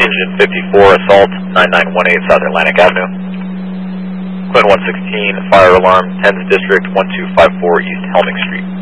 Engine 54, assault, 9918 South Atlantic Avenue. Quinn 116, fire alarm, 10th District, 1254 East Helming Street.